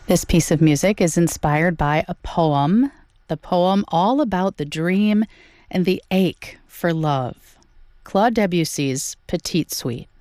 This piece of music is inspired by a poem, the poem all about the dream and the ache for love, Claude Debussy's Petite Suite.